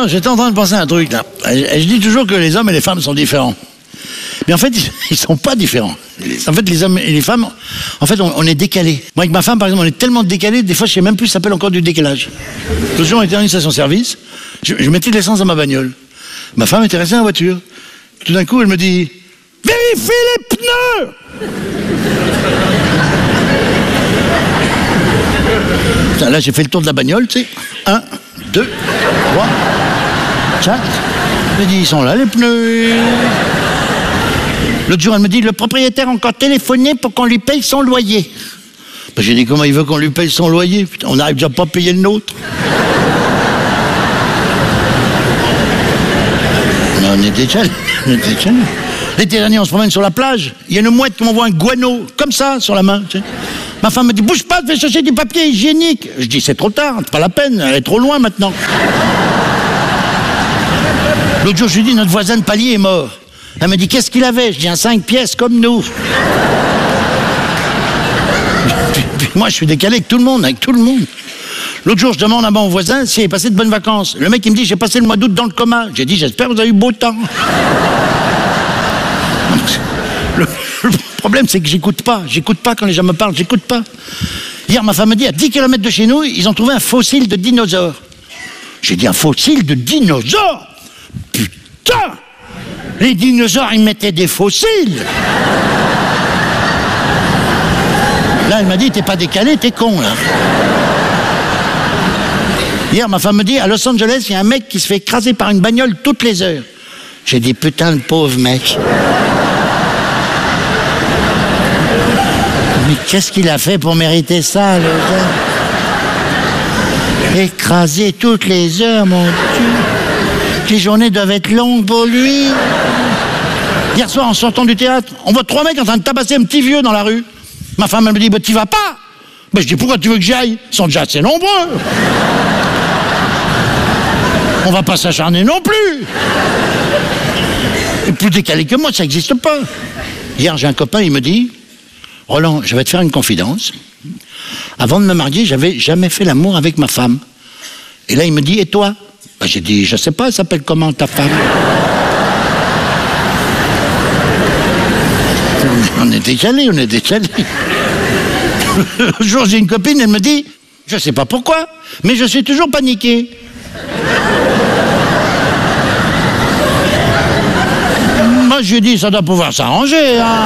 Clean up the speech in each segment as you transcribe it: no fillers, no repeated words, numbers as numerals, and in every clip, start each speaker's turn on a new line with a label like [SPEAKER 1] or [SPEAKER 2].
[SPEAKER 1] D'ailleurs, j'étais en train de penser à un truc, là. Je dis toujours que les hommes et les femmes sont différents. Mais en fait, ils sont pas différents. En fait, les hommes et les femmes, en fait, on est décalés. Moi, avec ma femme, par exemple, on est tellement décalés, des fois, je sais même plus si ça s'appelle encore du décalage. L'autre jour, on était dans une station-service, je mettais de l'essence dans ma bagnole. Ma femme était restée dans la voiture. Tout d'un coup, elle me dit « Vérifie les pneus !» Là, j'ai fait le tour de la bagnole, tu sais. 1, 2, 3, 4. J'ai dit, ils sont là, les pneus. L'autre jour, elle me dit, le propriétaire a encore téléphoné pour qu'on lui paye son loyer. Ben, j'ai dit, comment il veut qu'on lui paye son loyer? Putain, on n'arrive déjà pas à payer le nôtre. On était déjà. L'été dernier, on se promène sur la plage. Il y a une mouette qui m'envoie un guano, comme ça, sur la main. Tu sais. Ma femme me dit, bouge pas, je vais chercher du papier hygiénique. Je dis, c'est trop tard, c'est pas la peine, elle est trop loin maintenant. L'autre jour, je lui dis, notre voisin de palier est mort. Elle me dit, qu'est-ce qu'il avait? Je dis, un 5 pièces comme nous. Puis moi, je suis décalé avec tout le monde, L'autre jour, je demande à mon voisin s'il est passé de bonnes vacances. Le mec, il me dit, j'ai passé le mois d'août dans le coma. J'ai dit, j'espère que vous avez eu beau temps. Le problème, c'est que j'écoute pas quand les gens me parlent, j'écoute pas. Hier, ma femme me dit, à 10 km de chez nous, ils ont trouvé un fossile de dinosaure. J'ai dit, un fossile de dinosaure? Putain! Les dinosaures, ils mettaient des fossiles. Là, elle m'a dit, t'es pas décalé, t'es con, là. Hier, ma femme me dit, à Los Angeles, il y a un mec qui se fait écraser par une bagnole toutes les heures. J'ai dit, putain, le pauvre mec. Mais qu'est-ce qu'il a fait pour mériter ça, le gars? Écrasé toutes les heures, mon Dieu. Les journées doivent être longues pour lui. Hier soir, en sortant du théâtre, on voit 3 mecs en train de tabasser un petit vieux dans la rue. Ma femme, elle me dit, bah, t'y vas pas? Bah, je dis, pourquoi tu veux que j'y aille? Ils sont déjà assez nombreux. On va pas s'acharner non plus. Et plus décalé que moi, ça n'existe pas. Hier, j'ai un copain, il me dit, Roland, je vais te faire une confidence. Avant de me marier, j'avais jamais fait l'amour avec ma femme. Et là, il me dit, et toi? Ben, j'ai dit, je sais pas, elle s'appelle comment ta femme? On est décalés. Un jour, j'ai une copine, elle me dit, je sais pas pourquoi, mais je suis toujours paniqué. Moi, je lui ai dit, ça doit pouvoir s'arranger, hein.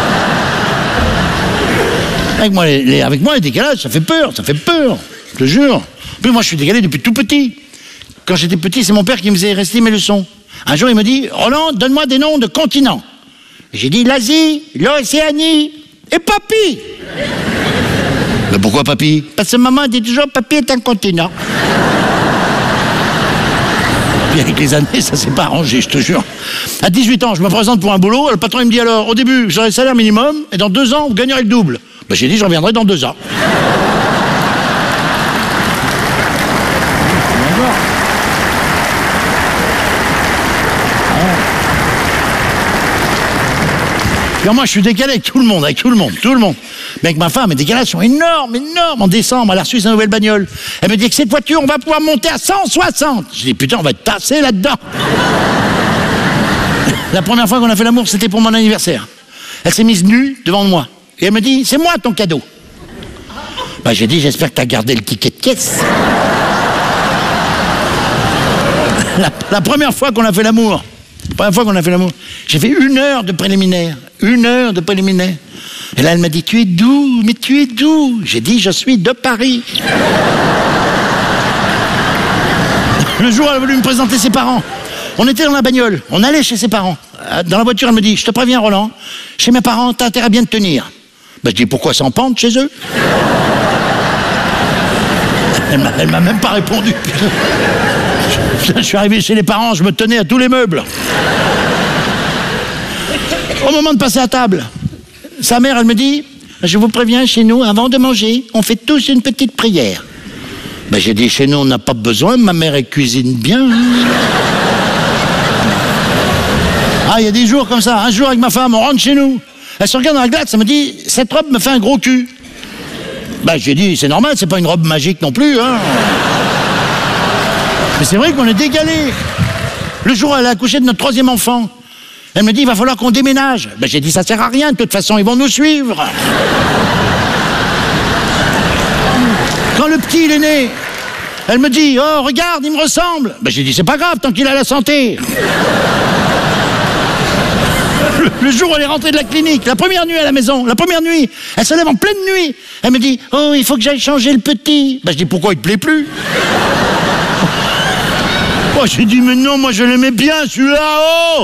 [SPEAKER 1] Avec moi, les décalages, ça fait peur, je te jure. Puis moi, je suis décalé depuis tout petit. Quand j'étais petit, c'est mon père qui me faisait réciter mes leçons. Un jour, il me dit, Roland, donne-moi des noms de continents. J'ai dit l'Asie, l'Océanie et Papy. Mais pourquoi Papy? Parce que maman dit toujours, Papy est un continent. Puis avec les années, ça s'est pas arrangé, je te jure. À 18 ans, je me présente pour un boulot, le patron il me dit alors, au début, vous aurez le salaire minimum, et dans 2 ans, vous gagnerez le double. Ben, j'ai dit, je reviendrai dans 2 ans. Puis moi, je suis décalé avec tout le monde. Mais avec ma femme, les décalages sont énormes. En décembre, elle a reçu sa nouvelle bagnole. Elle me dit que cette voiture, on va pouvoir monter à 160. Je dis, putain, on va être tassé là-dedans. La première fois qu'on a fait l'amour, c'était pour mon anniversaire. Elle s'est mise nue devant moi. Et elle me dit, c'est moi ton cadeau. Bah, j'ai dit, j'espère que t'as gardé le ticket de caisse. La première fois qu'on a fait l'amour, j'ai fait 1 heure de préliminaire. 1 heure de préliminaire. Et là, elle m'a dit, tu es d'où? Mais tu es d'où? J'ai dit, je suis de Paris. Le jour, elle a voulu me présenter ses parents. On était dans la bagnole, on allait chez ses parents. Dans la voiture, elle me dit, je te préviens, Roland, chez mes parents, t'as intérêt à bien te tenir. Ben, je dis, pourquoi sans pente chez eux? Elle m'a même pas répondu. Je suis arrivé chez les parents, je me tenais à tous les meubles. Au moment de passer à table, sa mère, elle me dit, je vous préviens, chez nous, avant de manger, on fait tous une petite prière. Ben, j'ai dit, chez nous, on n'a pas besoin, ma mère, elle cuisine bien. Ah, il y a des jours comme ça, un jour avec ma femme, on rentre chez nous. Elle se regarde dans la glace, elle me dit, cette robe me fait un gros cul. Ben, j'ai dit, c'est normal, c'est pas une robe magique non plus, hein. Mais c'est vrai qu'on est décalé. Le jour où elle a accouché de notre 3e enfant, elle me dit, il va falloir qu'on déménage. Ben, j'ai dit, ça sert à rien, de toute façon, ils vont nous suivre. Quand le petit, il est né, elle me dit, oh, regarde, il me ressemble. Ben, j'ai dit, c'est pas grave, tant qu'il a la santé. Le jour où elle est rentrée de la clinique, la première nuit à la maison, la première nuit, elle se lève en pleine nuit. Elle me dit, oh, il faut que j'aille changer le petit. Ben, je dis, pourquoi il te plaît plus? Oh, j'ai dit, mais non, moi je l'aimais bien, celui-là, oh!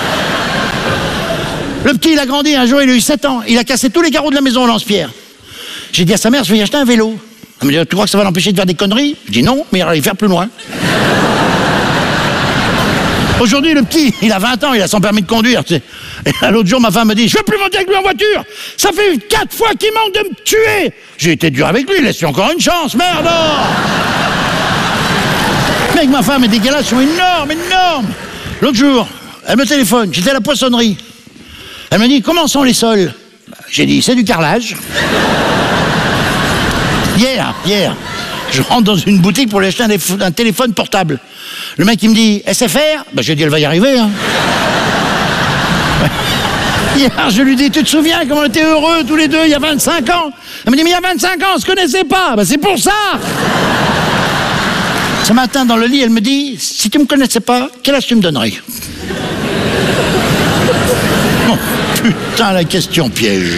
[SPEAKER 1] Le petit, il a grandi, un jour, il a eu 7 ans. Il a cassé tous les carreaux de la maison au lance-pierre. J'ai dit à sa mère, je vais lui acheter un vélo. Elle me dit, tu crois que ça va l'empêcher de faire des conneries? Je dis non, mais il va aller faire plus loin. Aujourd'hui, le petit, il a 20 ans, il a son permis de conduire. Tu sais. Et l'autre jour, ma femme me dit, je veux plus monter avec lui en voiture. Ça fait 4 fois qu'il manque de me tuer. J'ai été dur avec lui, laisse-lui encore une chance, merde. Mec, ma femme, les décalages sont énormes, énormes. L'autre jour, elle me téléphone, j'étais à la poissonnerie. Elle me dit, comment sont les sols? J'ai dit, c'est du carrelage. Hier, je rentre dans une boutique pour lui acheter un téléphone portable. Le mec, il me dit, SFR? Ben, j'ai dit, elle va y arriver. Hein. Hier, je lui dis, tu te souviens comment on était heureux tous les deux il y a 25 ans? Elle me dit, mais il y a 25 ans, on se connaissait pas. Ben, c'est pour ça. Ce matin, dans le lit, elle me dit, si tu me connaissais pas, quel âge tu me donnerais? Oh, putain, la question piège.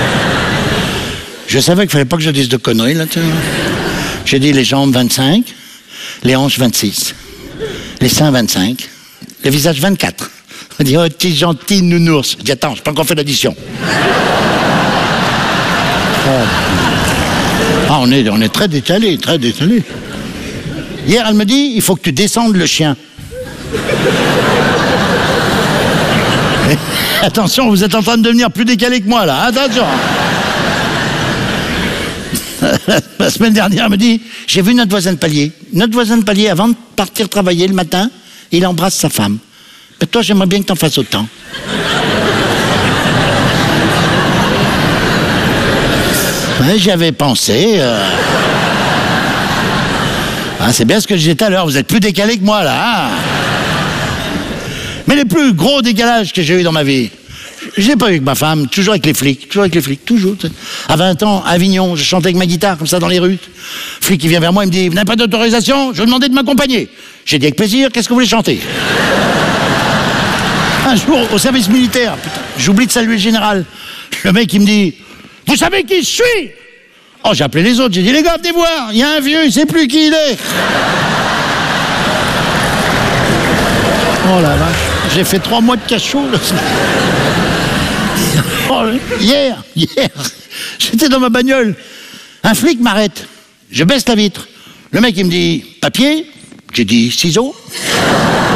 [SPEAKER 1] Je savais qu'il fallait pas que je dise de conneries, là. J'ai dit les jambes 25, les hanches 26, les seins 25, le visage 24. On dit, oh, petit gentil nounours. Je dis, attends, j'ai pas encore fait l'addition. Ah, on est très décalé, très décalé. Hier, elle me dit, il faut que tu descendes le chien. Et, attention, vous êtes en train de devenir plus décalé que moi, là. Attention. La semaine dernière, elle me dit, j'ai vu notre voisin de palier. Notre voisin de palier, avant de partir travailler le matin, il embrasse sa femme. Mais toi, j'aimerais bien que t'en fasses autant. Ouais, j'y avais pensé. Ah, c'est bien ce que je disais tout à l'heure, vous êtes plus décalé que moi, là. Hein. Mais les plus gros décalages que j'ai eu dans ma vie, je l'ai pas eu avec ma femme, toujours avec les flics, toujours. À 20 ans, à Avignon, je chantais avec ma guitare, comme ça, dans les rues. Flic qui vient vers moi, il me dit, vous n'avez pas d'autorisation? Je vous demandais de m'accompagner. J'ai dit, avec plaisir, qu'est-ce que vous voulez chanter? Un jour, au service militaire, putain, j'oublie de saluer le général. Le mec, il me dit, vous savez qui je suis? Oh, j'ai appelé les autres, j'ai dit, les gars, venez voir, il y a un vieux, il sait plus qui il est. Oh la vache, j'ai fait 3 mois de cachot, là. Oh, hier, j'étais dans ma bagnole. Un flic m'arrête. Je baisse la vitre. Le mec, il me dit, papier? J'ai dit, ciseaux.